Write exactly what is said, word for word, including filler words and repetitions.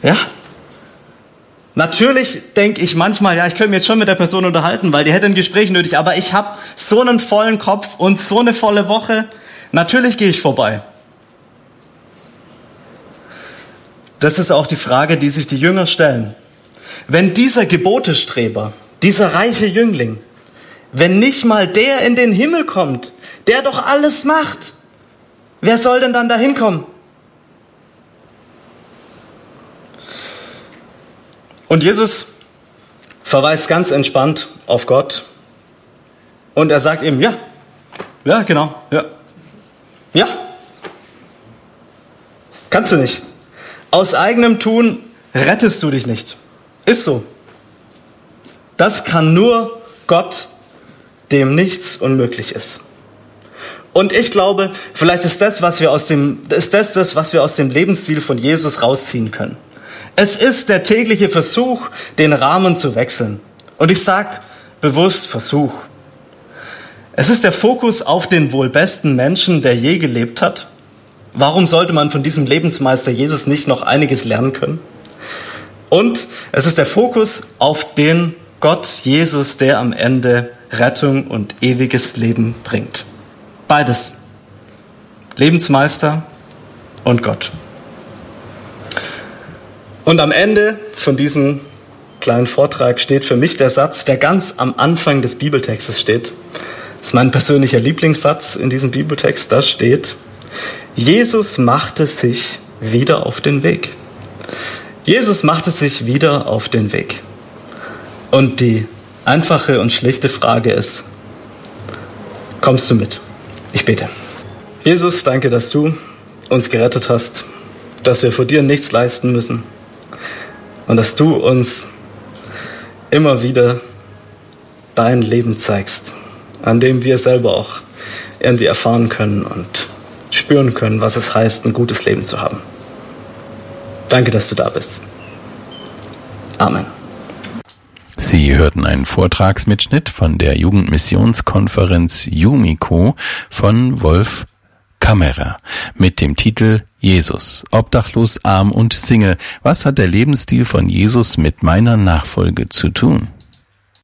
Ja? Natürlich denke ich manchmal, ja, ich könnte mich jetzt schon mit der Person unterhalten, weil die hätte ein Gespräch nötig, aber ich habe so einen vollen Kopf und so eine volle Woche. Natürlich gehe ich vorbei. Das ist auch die Frage, die sich die Jünger stellen. Wenn dieser Gebotestreber, dieser reiche Jüngling, wenn nicht mal der in den Himmel kommt, der doch alles macht, wer soll denn dann da hinkommen? Und Jesus verweist ganz entspannt auf Gott und er sagt ihm, ja, ja, genau, ja, ja, kannst du nicht. Aus eigenem Tun rettest du dich nicht. Ist so. Das kann nur Gott, dem nichts unmöglich ist. Und ich glaube, vielleicht ist das, was wir aus dem, ist das, das, was wir aus dem Lebensstil von Jesus rausziehen können. Es ist der tägliche Versuch, den Rahmen zu wechseln. Und ich sage bewusst Versuch. Es ist der Fokus auf den wohl besten Menschen, der je gelebt hat. Warum sollte man von diesem Lebensmeister Jesus nicht noch einiges lernen können? Und es ist der Fokus auf den Gott Jesus, der am Ende Rettung und ewiges Leben bringt. Beides. Lebensmeister und Gott. Und am Ende von diesem kleinen Vortrag steht für mich der Satz, der ganz am Anfang des Bibeltextes steht. Das ist mein persönlicher Lieblingssatz in diesem Bibeltext. Da steht, Jesus machte sich wieder auf den Weg. Jesus machte sich wieder auf den Weg. Und die einfache und schlichte Frage ist, kommst du mit? Ich bete. Jesus, danke, dass du uns gerettet hast, dass wir vor dir nichts leisten müssen und dass du uns immer wieder dein Leben zeigst, an dem wir selber auch irgendwie erfahren können und spüren können, was es heißt, ein gutes Leben zu haben. Danke, dass du da bist. Amen. Sie hörten einen Vortragsmitschnitt von der Jugendmissionskonferenz Jumiko von Wolf Kammerer mit dem Titel Jesus, obdachlos, arm und Single. Was hat der Lebensstil von Jesus mit meiner Nachfolge zu tun?